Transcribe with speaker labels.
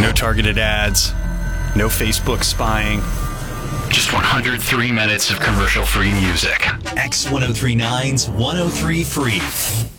Speaker 1: No targeted ads. No Facebook spying.
Speaker 2: Just 103 minutes of commercial-free music.
Speaker 3: X1039's 103 Free.